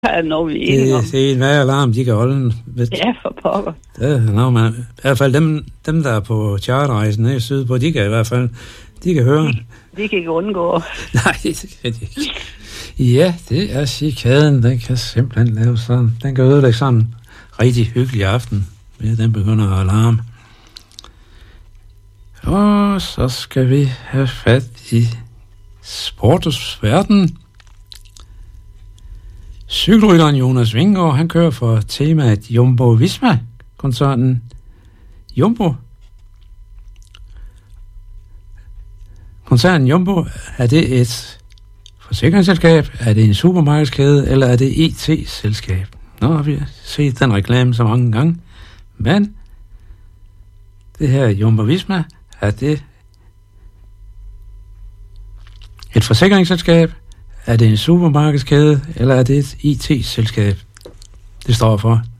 er noget, vi er enige om. Det er hver alarm, de kan holde. Ja, for pokker. I hvert fald dem, der er på charterrejsen nede sydpå, de kan i hvert fald, de kan høre. De kan ikke undgå. Nej, det kan de ikke. Ja, det er chikaden. Den kan simpelthen lave sådan. Den kan ødelægge sådan en rigtig hyggelig aften, ved den begynder at alarme. Og så skal vi have fat i sportens verden. Cykelrytteren Jonas Vingegaard, han kører for temaet Jumbo-Visma-koncernen. Jumbo. Koncernen Jumbo, er det et forsikringsselskab, er det en supermarkedskæde, eller er det IT-selskab? Nå, har vi set den reklame så mange gange. Men det her Jumbo-Visma, er det et forsikringsselskab, er det en supermarkedskæde, eller er det et IT-selskab? Det står for